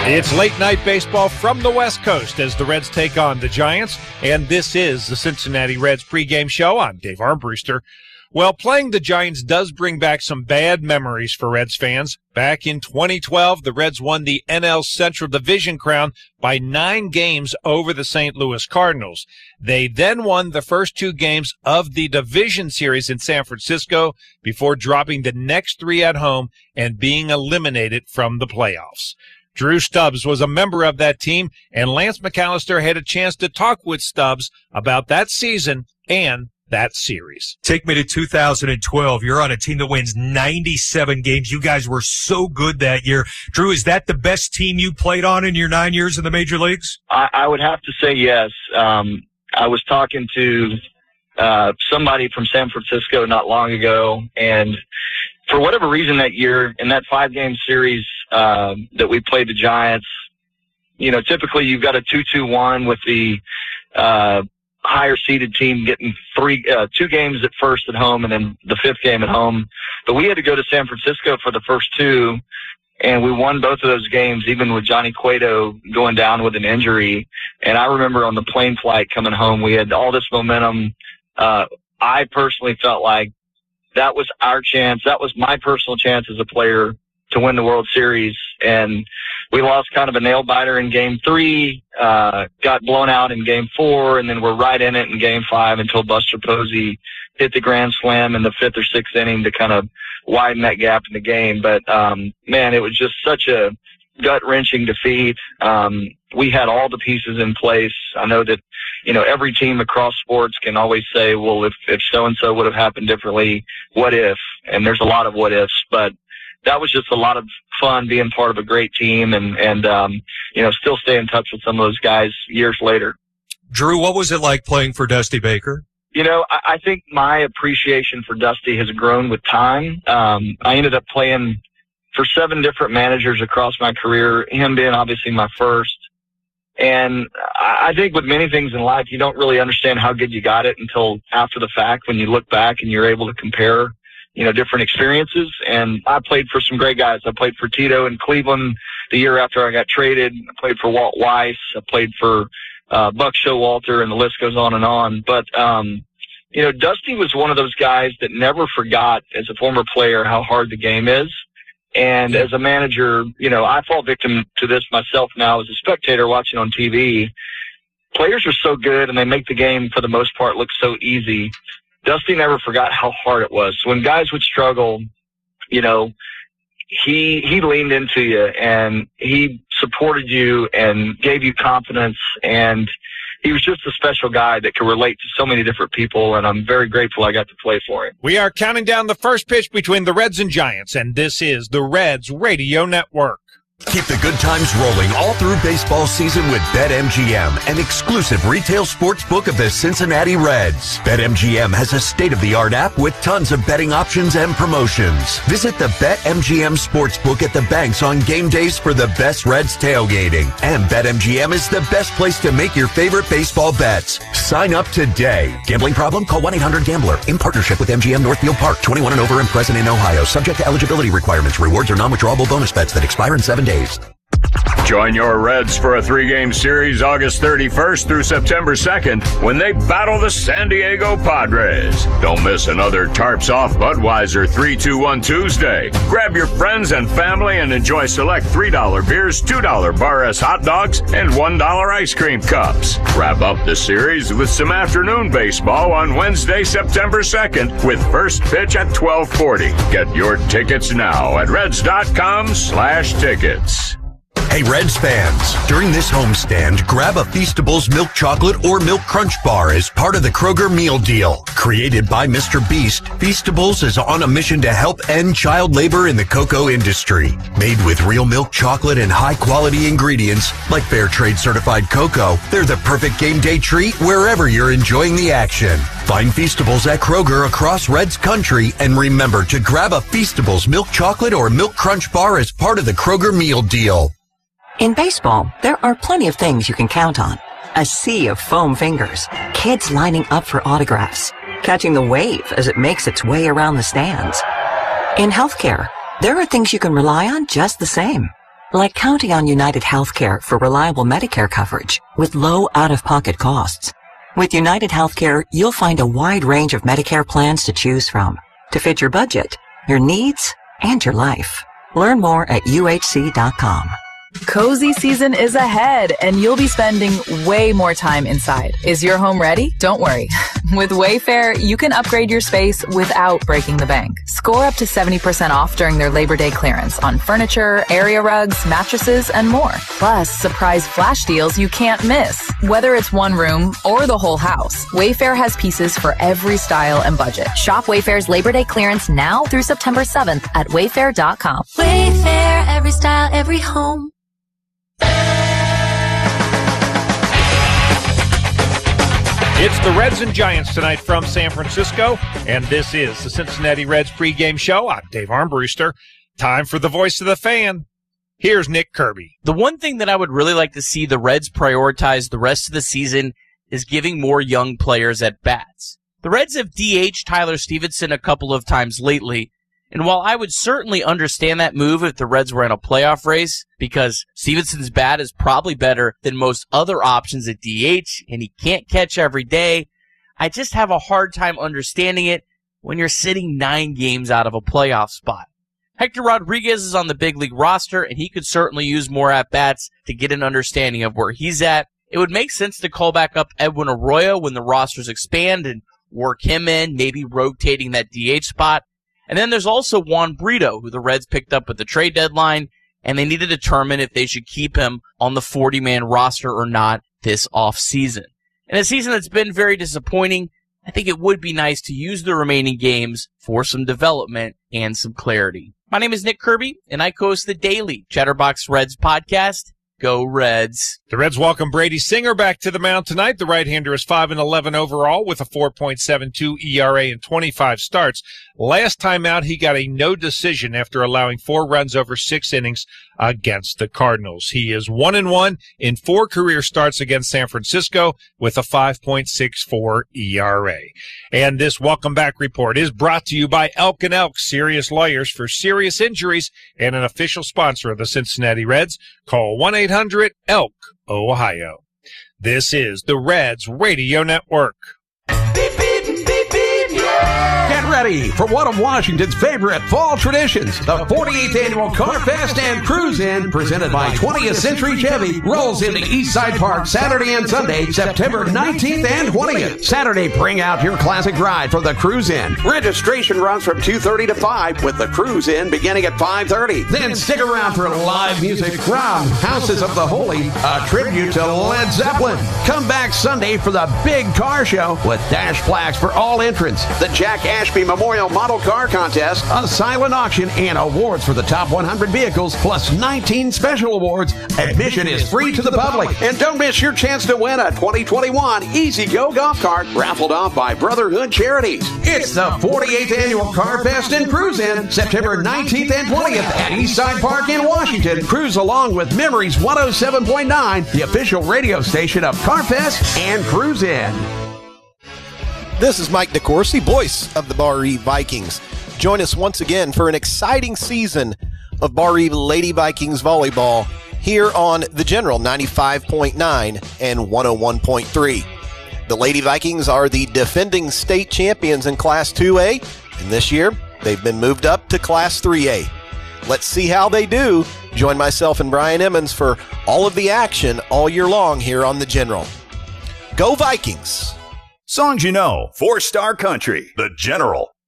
It's late night baseball from the West Coast as the Reds take on the Giants, and this is the Cincinnati Reds pregame show. I'm Dave Armbruster. Well, playing the Giants does bring back some bad memories for Reds fans. Back in 2012, the Reds won the NL Central Division crown by 9 games over the St. Louis Cardinals. They then won the first 2 games of the division series in San Francisco before dropping the next 3 at home and being eliminated from the playoffs. Drew Stubbs was a member of that team, and Lance McAllister had a chance to talk with Stubbs about that season and that series. Take me to 2012. You're on a team that wins 97 games. You guys were so good that year. Drew, is that the best team you played on in your 9 years in the major leagues? I would have to say yes. I was talking to somebody from San Francisco not long ago, and for whatever reason that year, in that 5-game series that we played the Giants, you know, typically you've got a 2-2-1 with the higher seeded team getting 2 games at first at home and then the 5th game at home. But we had to go to San Francisco for the first 2, and we won both of those games, even with Johnny Cueto going down with an injury. And I remember on the plane flight coming home, we had all this momentum. I personally felt like that was our chance. That was my personal chance as a player to win the World Series. And we lost kind of a nail biter in game 3, got blown out in game 4, and then we're right in it in game 5 until Buster Posey hit the grand slam in the 5th or 6th inning to kind of widen that gap in the game. But, man, it was just such a gut-wrenching defeat. We had all the pieces in place. I know that, you know, every team across sports can always say, well, if so-and-so would have happened differently, what if? And there's a lot of what ifs, but that was just a lot of fun being part of a great team and you know, still stay in touch with some of those guys years later. Drew, what was it like playing for Dusty Baker? You know, I think my appreciation for Dusty has grown with time. I ended up playing for 7 different managers across my career, him being obviously my first. And I think with many things in life, you don't really understand how good you got it until after the fact, when you look back and you're able to compare, you know, different experiences. And I played for some great guys. I played for Tito in Cleveland the year after I got traded. I played for Walt Weiss. I played for Buck Showalter, and the list goes on and on. But, you know, Dusty was one of those guys that never forgot as a former player how hard the game is. And as a manager, you know, I fall victim to this myself now as a spectator watching on TV. Players are so good and they make the game for the most part look so easy. Dusty never forgot how hard it was. So when guys would struggle, you know, he leaned into you and he supported you and gave you confidence, and he was just a special guy that could relate to so many different people, and I'm very grateful I got to play for him. We are counting down the first pitch between the Reds and Giants, and this is the Reds Radio Network. Keep the good times rolling all through baseball season with BetMGM, an exclusive retail sports book of the Cincinnati Reds. BetMGM has a state-of-the-art app with tons of betting options and promotions. Visit the BetMGM Sportsbook at the banks on game days for the best Reds tailgating. And BetMGM is the best place to make your favorite baseball bets. Sign up today. Gambling problem? Call 1-800-GAMBLER. In partnership with MGM Northfield Park. 21 and over and present in Ohio. Subject to eligibility requirements. Rewards are non-withdrawable bonus bets that expire in 7 days. Join your Reds for a 3-game series August 31st through September 2nd when they battle the San Diego Padres. Don't miss another Tarps Off Budweiser 3-2-1 Tuesday. Grab your friends and family and enjoy select $3 beers, $2 Bar S hot dogs, and $1 ice cream cups. Wrap up the series with some afternoon baseball on Wednesday, September 2nd with first pitch at 12:40. Get your tickets now at Reds.com/tickets. Hey, Reds fans, during this homestand, grab a Feastables milk chocolate or milk crunch bar as part of the Kroger meal deal. Created by Mr. Beast, Feastables is on a mission to help end child labor in the cocoa industry. Made with real milk chocolate and high-quality ingredients like fair trade certified cocoa, they're the perfect game day treat wherever you're enjoying the action. Find Feastables at Kroger across Reds country, and remember to grab a Feastables milk chocolate or milk crunch bar as part of the Kroger meal deal. In baseball, there are plenty of things you can count on. A sea of foam fingers, kids lining up for autographs, catching the wave as it makes its way around the stands. In healthcare, there are things you can rely on just the same. Like counting on United Healthcare for reliable Medicare coverage with low out-of-pocket costs. With United Healthcare, you'll find a wide range of Medicare plans to choose from to fit your budget, your needs, and your life. Learn more at uhc.com. Cozy season is ahead, and you'll be spending way more time inside. Is your home ready? Don't worry. With Wayfair, you can upgrade your space without breaking the bank. Score up to 70% off during their Labor Day clearance on furniture, area rugs, mattresses, and more. Plus, surprise flash deals you can't miss. Whether it's one room or the whole house, Wayfair has pieces for every style and budget. Shop Wayfair's Labor Day clearance now through September 7th at wayfair.com. Wayfair, every style, every home. It's the Reds and Giants tonight from San Francisco, and this is the Cincinnati Reds pregame show. I'm Dave Armbruster. Time for the voice of the fan. Here's Nick Kirby. The one thing that I would really like to see the Reds prioritize the rest of the season is giving more young players at bats. The Reds have DH'd Tyler Stevenson a couple of times lately, and while I would certainly understand that move if the Reds were in a playoff race, because Stevenson's bat is probably better than most other options at DH, and he can't catch every day, I just have a hard time understanding it when you're sitting 9 games out of a playoff spot. Hector Rodriguez is on the big league roster, and he could certainly use more at-bats to get an understanding of where he's at. It would make sense to call back up Edwin Arroyo when the rosters expand and work him in, maybe rotating that DH spot. And then there's also Juan Brito, who the Reds picked up at the trade deadline, and they need to determine if they should keep him on the 40-man roster or not this offseason. In a season that's been very disappointing, I think it would be nice to use the remaining games for some development and some clarity. My name is Nick Kirby, and I host the daily Chatterbox Reds podcast. Go Reds. The Reds welcome Brady Singer back to the mound tonight. The right-hander is 5-11 overall with a 4.72 ERA and 25 starts. Last time out, he got a no decision after allowing 4 runs over 6 innings against the Cardinals. He is 1-1 in 4 career starts against San Francisco with a 5.64 ERA. And this welcome back report is brought to you by Elk & Elk, serious lawyers for serious injuries, and an official sponsor of the Cincinnati Reds. Call 1-800-ELK, Ohio. This is the Reds Radio Network. Beep, beep, beep, beep, yeah! Get ready for one of Washington's favorite fall traditions. The 48th Annual Car Fest and Cruise In, presented by 20th Century Chevy, rolls into Eastside Park Saturday and Sunday, September 19th and 20th. Saturday, bring out your classic ride for the Cruise In. Registration runs from 2:30 to 5, with the Cruise In beginning at 5:30. Then stick around for live music from Houses of the Holy, a tribute to Led Zeppelin. Come back Sunday for the big car show with dash flags for all entrants, the Jack Ashby Memorial Model Car Contest, a silent auction, and awards for the top 100 vehicles, plus 19 special awards. Admission is free to the public. And don't miss your chance to win a 2021 Easy Go golf cart raffled off by Brotherhood Charities. It's the 48th Annual Car Fest and Cruise In, September 19th and 20th at Eastside Park in Washington. Cruise along with Memories 107.9, the official radio station of Car Fest and Cruise In. This is Mike DeCourcy, voice of the Bar Eve Vikings. Join us once again for an exciting season of Bar Eve Lady Vikings volleyball here on the General 95.9 and 101.3. The Lady Vikings are the defending state champions in Class 2A, and this year they've been moved up to Class 3A. Let's see how they do. Join myself and Brian Emmons for all of the action all year long here on the General. Go Vikings! Songs you know, 4-Star Country, The General.